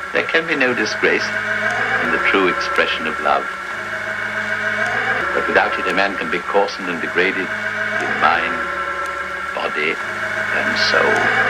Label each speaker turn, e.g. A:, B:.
A: There can be no disgrace in the true expression of love. But without it, a man can be coarsened and degraded in mind, body, and soul.